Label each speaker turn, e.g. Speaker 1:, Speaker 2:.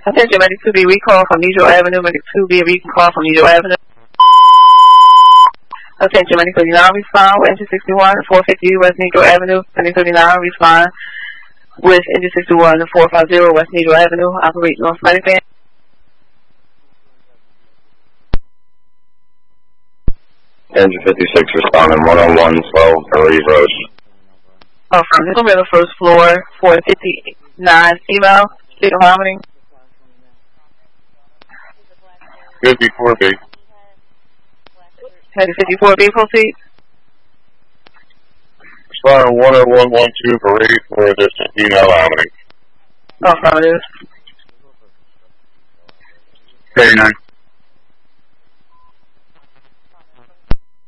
Speaker 1: Attention, Medic 2B recall from Negro Avenue. Medic 2B recall from Negro Avenue. Attention, Medic 39 respond with engine 61 and 450 West Negro Avenue. Medic 39 respond with engine 61 and 450 West Negro Avenue. Operate North Medic Van.
Speaker 2: Engine 56 responding 10112 Marie Rose.
Speaker 1: From this will be on the first floor, 459 female, speaking harmony.
Speaker 2: 54B.
Speaker 1: Heading 54B, proceed.
Speaker 2: Responding 10112 Marie for a distant female harmony.
Speaker 1: Affirmative.
Speaker 2: 39.